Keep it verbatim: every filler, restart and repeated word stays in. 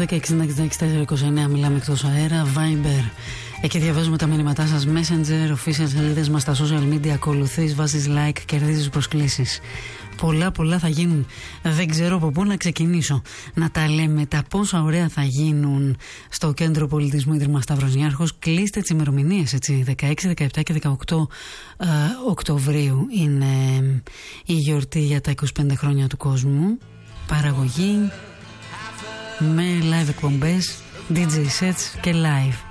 δέκα εξήντα εξήντα τέσσερα είκοσι εννέα μιλάμε εκτός αέρα. Viber. Εκεί διαβάζουμε τα μηνύματά σας. Messenger, official σελίδες μας στα social media. Ακολουθείς, βάζεις like, κερδίζεις προσκλήσεις. Πολλά πολλά θα γίνουν. Δεν ξέρω από πού να ξεκινήσω να τα λέμε. Τα πόσα ωραία θα γίνουν στο Κέντρο Πολιτισμού Ίδρυμα Σταυρονιάρχος. Κλείστε τις ημερομηνίες, έτσι. δεκαέξι, δεκαεπτά και δεκαοκτώ ε, Οκτωβρίου είναι η γιορτή για τα είκοσι πέντε χρόνια του κόσμου. Παραγωγή με live εκπομπές, ντι τζέι sets και live.